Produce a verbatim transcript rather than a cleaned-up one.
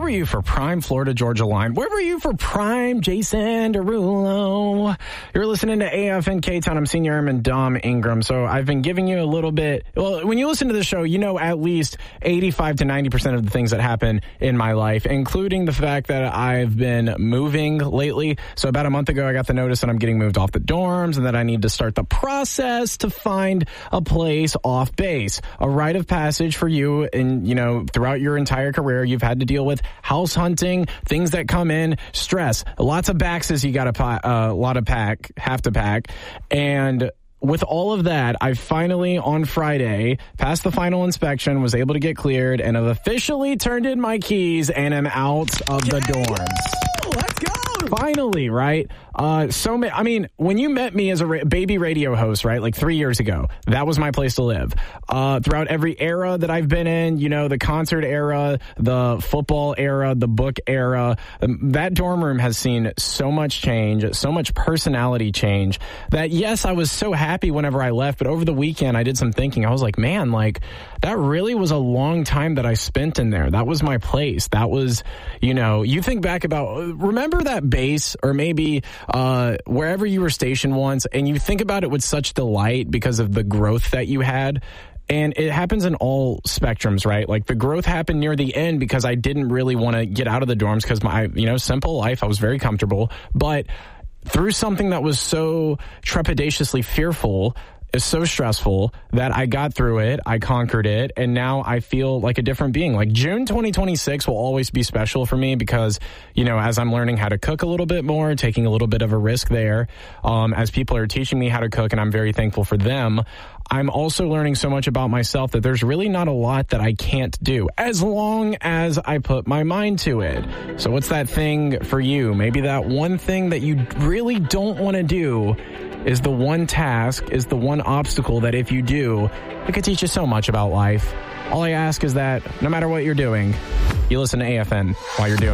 were you for Prime Florida Georgia Line? Where were you for Prime Jason Derulo? You're listening to A F N K-Town. I'm Senior Airman Dom Ingram. So I've been giving you a little bit. Well, when you listen to the show, you know at least eighty-five to ninety percent of the things that happen in my life, including the fact that I've been moving lately. So about a month ago, I got the notice that I'm getting moved off the dorms and that I need to start the process to find a place off base. A rite of passage for you. And, you know, throughout your entire career, you've had to deal with house hunting, things that come in, stress, lots of baxes you got to pack, a uh, lot of pack, have to pack. And with all of that, I finally, on Friday, passed the final inspection, was able to get cleared, and have officially turned in my keys and am out of the dorms. Let's go. Finally, right? Uh, so, ma- I mean, when you met me as a ra- baby radio host, right, like three years ago, that was my place to live. Uh, throughout every era that I've been in, you know, the concert era, the football era, the book era, um, that dorm room has seen so much change, so much personality change that, yes, I was so happy whenever I left, but over the weekend, I did some thinking. I was like, man, like, that really was a long time that I spent in there. That was my place. That was, you know, you think back about, remember that base or maybe uh, wherever you were stationed once, and you think about it with such delight because of the growth that you had. And it happens in all spectrums, right? Like the growth happened near the end because I didn't really want to get out of the dorms because my, you know, simple life, I was very comfortable. But through something that was so trepidatiously fearful, is so stressful that I got through it, I conquered it, and now I feel like a different being. Like June twenty twenty-six will always be special for me because, you know, as I'm learning how to cook a little bit more, taking a little bit of a risk there, um, as people are teaching me how to cook, and I'm very thankful for them, I'm also learning so much about myself that there's really not a lot that I can't do as long as I put my mind to it. So what's that thing for you? Maybe that one thing that you really don't want to do is the one task, is the one obstacle that if you do, it could teach you so much about life. All I ask is that no matter what you're doing, you listen to A F N while you're doing it.